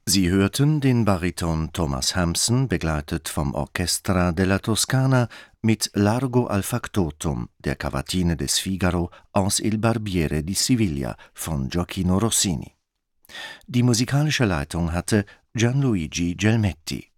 Sie hörten den Bariton Thomas Hampson, begleitet vom Orchestra della Toscana, mit Largo al Factotum, der Cavatine des Figaro aus Il Barbiere di Siviglia von Gioachino Rossini. Die musikalische Leitung hatte Gianluigi Gelmetti.